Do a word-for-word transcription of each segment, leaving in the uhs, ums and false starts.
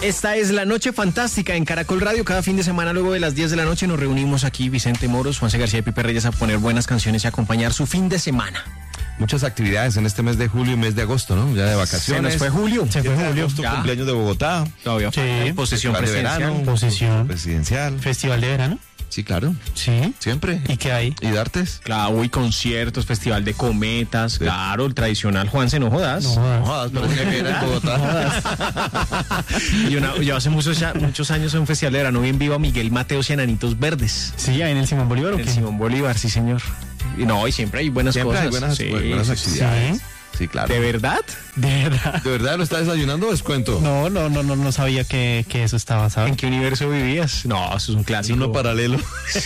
Esta es La Noche Fantástica en Caracol Radio. Cada fin de semana, luego de las diez de la noche, nos reunimos aquí, Vicente Moros, Juanse García y Pipe Reyes, a poner buenas canciones y acompañar su fin de semana. Muchas actividades en este mes de julio y mes de agosto, ¿no? Ya de vacaciones. Se nos fue julio. Se fue julio. Agosto, Ya. cumpleaños de Bogotá. Todavía Sí. falta posesión Festival de presidencial. verano. Posesión. Presidencial. Festival de verano. Sí, claro. Sí. Siempre. ¿Y qué hay? ¿Y Dartes? Claro, y conciertos, festival de cometas, claro, el tradicional Juanse, no jodas. No jodas. Jodas, pero es que era en Bogotá. Y una- yo hace muchos, ya- muchos años en un festival de verano bien vivo a Miguel Mateos y Enanitos Verdes. Sí, ahí en el Simón Bolívar, ¿o El qué? Simón Bolívar, sí señor. Y no, y siempre hay buenas Siempre cosas. hay buenas, Sí, buenas sí, actividades. Sí. Sí, claro. ¿De verdad? De verdad. ¿De verdad lo está desayunando o descuento? No, no, no, no, no sabía que, que eso estaba, ¿En ¿sabes? qué universo vivías? No, eso es un Es clásico. uno paralelo.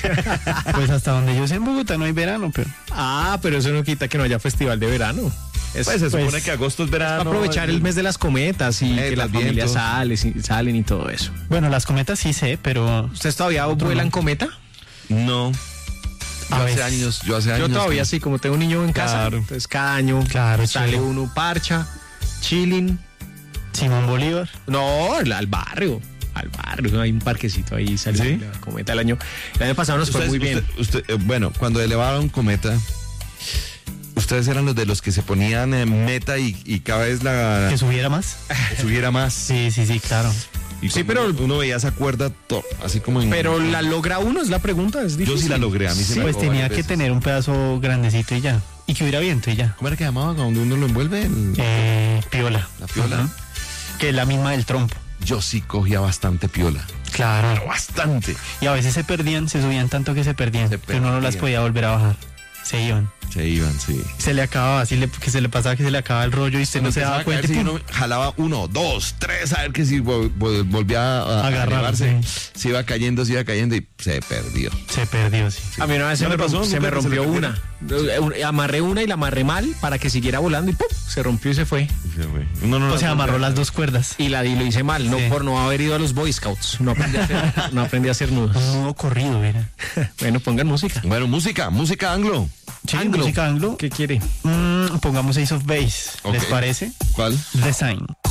Pues hasta donde yo sé en Bogotá no hay verano, pero... Ah, pero eso no quita que no haya festival de verano. Es, Pues se supone Pues, que agosto es verano. aprovechar el mes de las cometas y Eh, que las los familias vientos. salen, y- salen y todo eso. Bueno, las cometas sí sé, pero... ¿Ustedes todavía vuelan cometa? No. Yo A hace veces. años, yo hace años. Yo todavía que- sí, como tengo un niño en casa, Claro. entonces cada año Claro, sale chido. uno parcha, chilling. Simón Bolívar. No, al al barrio. Al barrio, hay un parquecito ahí, sale ¿Sí? la cometa el año. El año pasado nos fue Ustedes- muy bien. usted- usted, eh, bueno, cuando elevaron cometa, ustedes eran los de los que se ponían en meta y, y cada vez la ¿Que subiera más? subiera más. Sí, sí, sí, claro. Y Sí, cuando pero- uno veía esa cuerda to- así como en- Pero la logra uno, es la pregunta, es difícil. yo sí la logré, a mí se me Pues acabó tenía varias que veces. tener un pedazo grandecito y ya. Y que hubiera viento y ya. ¿Cómo era que llamaba donde uno lo envuelve? El- Eh, piola. La piola. Ajá. Que es la misma del trompo. Yo sí cogía bastante piola. Claro. Bastante. Y a veces se perdían, se subían tanto que se perdían. Se que uno no las perdían. podía volver a bajar. Se iban. Se iban, sí. Se le acababa, así le, que se le pasaba que se le acababa el rollo y usted no se Empezaba daba a caer, cuenta. y sí, ¡pum! uno jalaba uno, dos, tres, a ver que si vol- vol- volvía a, a Agarrar, elevarse, sí. se iba cayendo, se iba cayendo y se perdió. Se perdió, sí. A mí una vez se ¿No me, le pasó? romp- se ¿Nunca me se le rompió perdió? una. Eh, Amarré una y la amarré mal para que siguiera volando y ¡pum! Se rompió y se fue. Y se fue. Uno no O la sea, amarró volvía a- las dos cuerdas. Y la di, lo hice mal, no Sí. por no haber ido a los Boy Scouts. No aprendí a hacer, no aprendí a hacer nudos. Un nudo corrido, mira. Bueno, pongan música. Bueno, música, música anglo. Sí, Anglo. música anglo. ¿Qué quiere? Mm, pongamos Ace of Base. ¿Les Ok. parece? ¿Cuál? The Sign.